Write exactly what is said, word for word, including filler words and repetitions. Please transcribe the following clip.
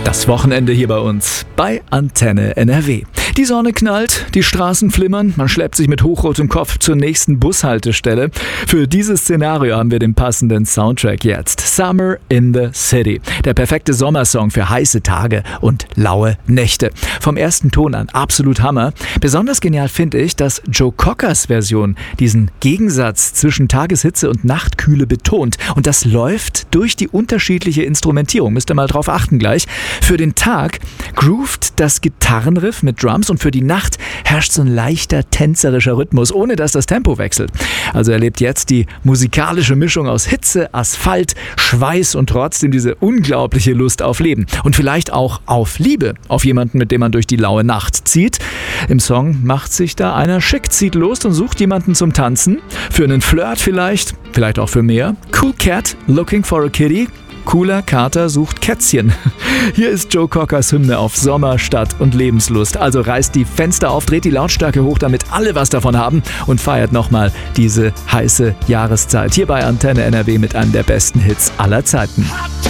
Das Wochenende hier bei uns bei Antenne N R W. Die Sonne knallt, die Straßen flimmern, man schleppt sich mit hochrotem Kopf zur nächsten Bushaltestelle. Für dieses Szenario haben wir den passenden Soundtrack jetzt. Summer in the City. Der perfekte Sommersong für heiße Tage und laue Nächte. Vom ersten Ton an absolut Hammer. Besonders genial finde ich, dass Joe Cockers Version diesen Gegensatz zwischen Tageshitze und Nachtkühle betont. Und das läuft durch die unterschiedliche Instrumentierung. Müsst ihr mal drauf achten gleich. Für den Tag groovt das Gitarrenriff mit Drums und für die Nacht herrscht so ein leichter tänzerischer Rhythmus, ohne dass das Tempo wechselt. Also erlebt jetzt die musikalische Mischung aus Hitze, Asphalt, Schweiß und trotzdem diese unglaubliche Lust auf Leben. Und vielleicht auch auf Liebe, auf jemanden, mit dem man durch die laue Nacht zieht. Im Song macht sich da einer schick, zieht los und sucht jemanden zum Tanzen. Für einen Flirt vielleicht, vielleicht auch für mehr. Cool Cat, looking for a kitty. Cooler Kater sucht Kätzchen. Hier ist Joe Cockers Hymne auf Sommer, Stadt und Lebenslust. Also reißt die Fenster auf, dreht die Lautstärke hoch, damit alle was davon haben und feiert nochmal diese heiße Jahreszeit. Hier bei Antenne N R W mit einem der besten Hits aller Zeiten.